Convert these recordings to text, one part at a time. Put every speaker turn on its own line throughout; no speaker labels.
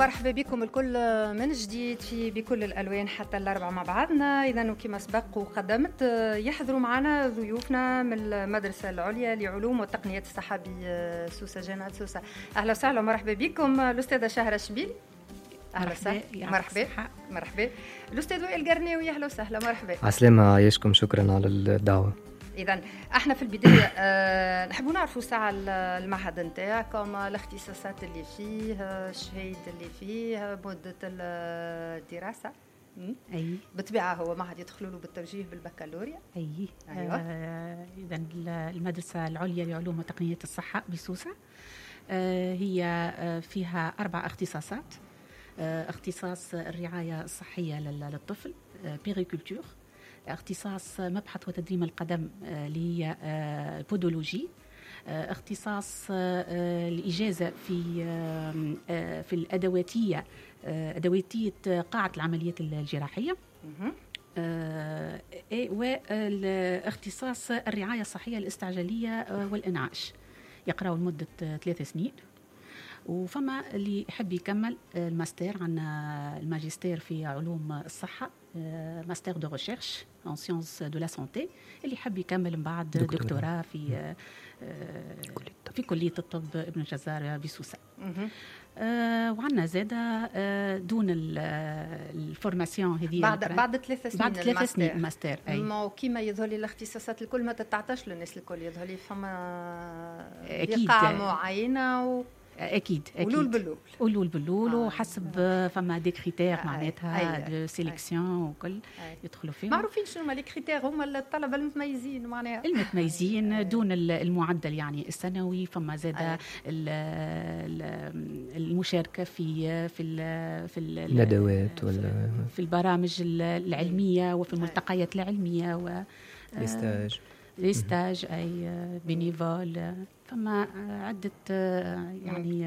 مرحبا بكم الكل من جديد في بكل الألوان حتى الأربعة مع بعضنا. إذا وكما سبق وقدمت يحضروا معنا ضيوفنا من المدرسة العليا لعلوم وتقنيات الصحة بسوسة، جامعة سوسة. أهلا وسهلا ومرحبا بكم الأستاذة شهرة شبيل. أهلا وسهلا. مرحبا. الأستاذ وائل قرناوي. أهلا وسهلا مرحبا.
عسلامة، عايشكم، شكرا على الدعوة.
إذن احنا في البداية نحبوا نعرفوا ساعة المعهد نتاعكم، الاختصاصات اللي فيه، الشهيد اللي فيه، مدة الدراسة.
أي
بالطبيعة هو معهد يدخلوا له بالتوجيه بالبكالوريا.
أيوة. إذن المدرسة العليا لعلوم وتقنيات الصحة بسوسة هي فيها 4 اختصاصات. اختصاص الرعاية الصحية للطفل، بيريكولتور، اختصاص مبحث وتدريم القدم اللي هي البودولوجي، اختصاص الإجازة في الأدواتية، أدواتية قاعة العمليات الجراحية، والاختصاص الرعاية الصحية الاستعجالية والإنعاش، يقرأوا لمدة 3 سنين. وفما اللي يحب يكمل الماستر، عنا الماجستير في علوم الصحة، ماستر دو ريشيرش ان سيونس دو لا سانتي، اللي يحب يكمل من بعد دكتوراه في كلية الطب ابن جزار بسوسة. وعنا زادة دون الفورماسيون هذه
بعد 3 سنين،
بعد 3 سنين الماستر.
ما كيما يظهر لي الاختصاصات الكل ما تتعطاش للناس الكل، يظهر لي فما قاعة معينة
أكيد ولول باللول وحسب فما دي كريتير معناتها دو سيليكسيون وكل يدخلوا فيهم.
معروفين شنو هما لي كريتير؟ هما الطلبة المتميزين معناها
المتميزين دون المعدل يعني السنوي. فما زاد المشاركة في
الندوات
في البرامج العلمية وفي الملتقيات العلمية ليستاج أي بينيفول. فما عدة يعني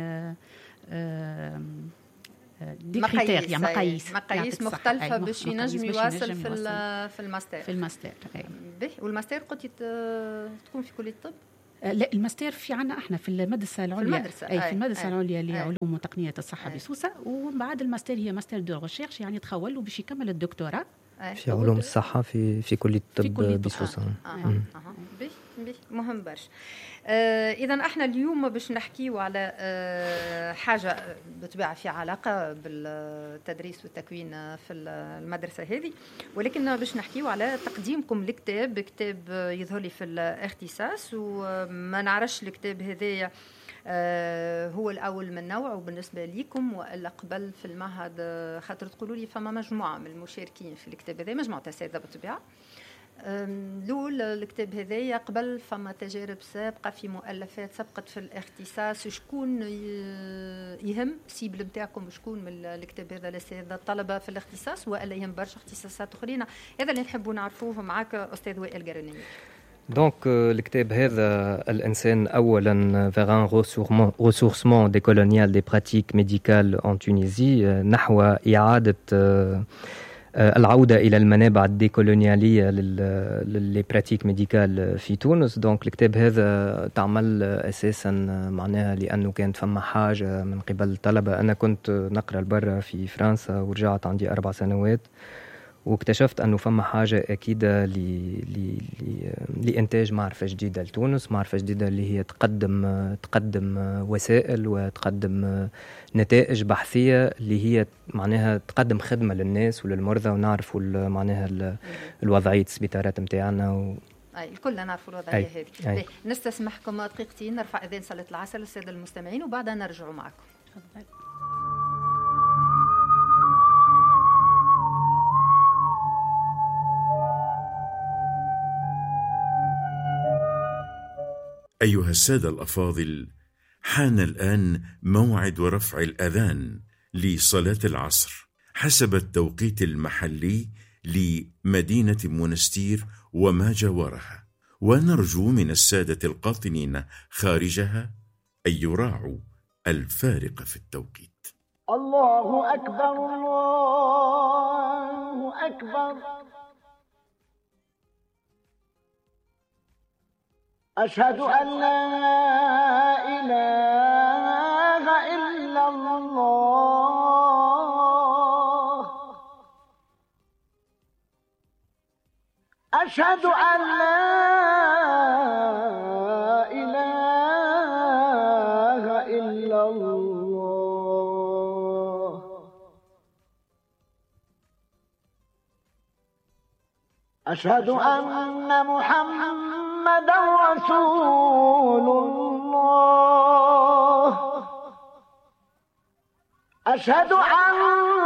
مقاييس
مختلفة باش ينجم يواصل في الماستر. والماستر قلت تكون في كلية الطب؟
لا، الماستر في عنا احنا في المدرسة العليا، في المدرسة العليا لعلوم وتقنيات الصحة بسوسة. ومن بعد الماستر هي ماستر دو ريشيرش، يعني تخول وباش يكمل الدكتوراه
في علوم الصحة في كلية الطب بسوسة.
مهم برش. إذن احنا اليوم باش نحكيو على حاجة بطبيعة في علاقة بالتدريس والتكوين في المدرسة هذه، ولكن باش نحكيو على تقديمكم لكتاب يظهر لي في الاختصاص. وما نعرفش الكتاب هذايا هو الأول من نوعه بالنسبة ليكم وإلا قبل في المعهد، خاطر تقولوا لي فما مجموعة من المشاركين في الكتاب هذا، مجموعة أساتذة بالطبيعة. لول الكتاب هذايا قبل فما تجارب سابقة في مؤلفات سبقت في الاختصاص. شكون يهم سيبل نتاعكم؟ شكون من الكتاب هذا؟ الأساتذة الطلبة في الاختصاص وإلا يهم برشا اختصاصات أخرين؟ هذا اللي نحبوا نعرفوه معك أستاذ وائل قرناوي.
دونك الكتاب هذا الإنسان أولا vers un ressourcement décolonial des pratiques médicales en Tunisie، نحو إعادة العودة إلى المنابع الديكولونيالية للي براتيك ميديكال في تونس. دونك الكتاب هذا تعمل أساسا معناها لأنه كانت فما حاجة من قبل الطلبة. أنا كنت نقرأ برا في فرنسا ورجعت عندي 4 سنوات، واكتشفت أنه فما حاجة أكيدة لإنتاج معرفة جديدة لتونس، معرفة جديدة اللي هي تقدم وسائل وتقدم نتائج بحثية اللي هي معناها تقدم خدمة للناس وللمرضى، ونعرفوا معناها الوضعية السبيطارات متاعنا
الكل نعرفوا الوضعية هذه. نستسمحكم دقيقتين نرفع إذان صلاة العصر للسادة المستمعين وبعدها نرجعوا معكم. تفضل.
أيها السادة الأفاضل، حان الآن موعد رفع الأذان لصلاة العصر حسب التوقيت المحلي لمدينة منستير وما جاورها، ونرجو من السادة القاطنين خارجها أن يراعوا الفارق في التوقيت.
الله أكبر الله أكبر، أشهد أن لا إله إلا الله. أشهد أن لا إله إلا الله. أشهد أن محمدا رسول الله. أشهد أن